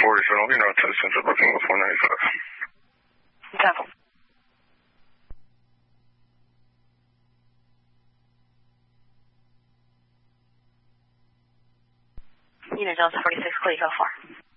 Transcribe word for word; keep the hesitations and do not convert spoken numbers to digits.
forty, so you know, to Central Booking with four ninety-five. Cancel. Unit Delta forty-six, clear, go far.